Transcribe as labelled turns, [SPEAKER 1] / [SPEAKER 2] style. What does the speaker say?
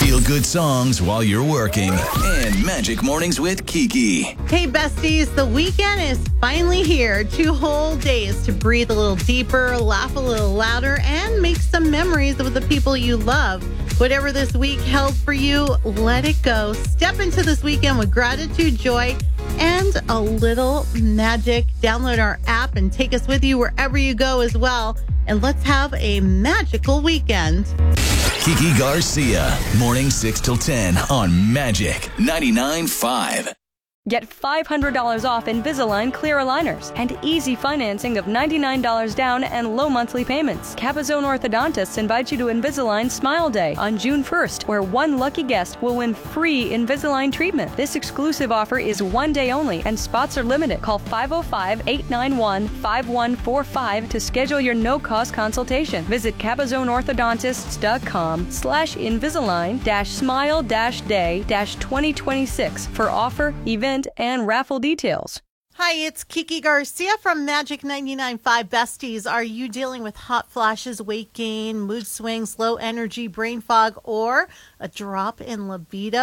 [SPEAKER 1] Feel good songs while you're working. And Magic Mornings with Kiki.
[SPEAKER 2] Hey, besties, the weekend is finally here. 2 whole days to breathe a little deeper, laugh a little louder, and make some memories with the people you love. Whatever this week held for you, let it go. Step into this weekend with gratitude, joy, and a little magic. Download our app and take us with you wherever you go as well. And let's have a magical weekend.
[SPEAKER 1] Kiki Garcia, morning 6 till 10 on Magic 99.5.
[SPEAKER 3] Get $500 off Invisalign clear aligners and easy financing of $99 down and low monthly payments. Capizone Orthodontists invite you to Invisalign Smile Day on June 1st, where one lucky guest will win free Invisalign treatment. This exclusive offer is 1 day only and spots are limited. Call 505-891-5145 to schedule your no-cost consultation. Visit capizoneorthodontists.com/Invisalign-smile-day-2026 for offer, event, and raffle details.
[SPEAKER 2] Hi, it's Kiki Garcia from Magic 99.5 Besties. Are you dealing with hot flashes, weight gain, mood swings, low energy, brain fog, or a drop in libido?